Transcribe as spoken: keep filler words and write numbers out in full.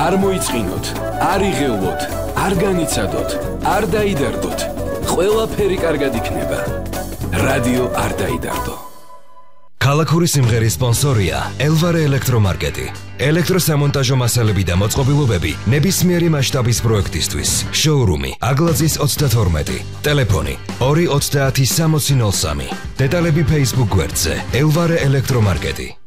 არ მოიწყინოთ, არ იღელვოთ, არ განიცადოთ, არ დაიდარდოთ. ყველაფერი კარგად იქნება. რადიო არ დაიდარდო. ქალაქური სიმღერის სპონსორია ელვარე ელექტრომარკეტი. ელექტროსამონტაჟო მასალები და მოწყობილობები ნებისმიერი მასშტაბის პროექტისთვის. შოურუმი აგლაძის ოცდათორმეტი. ტელეფონი ორი ოცდაათი სამოცი ნოლ სამი. დეტალები Facebook გვერდზე ელვარე ელექტრომარკეტი.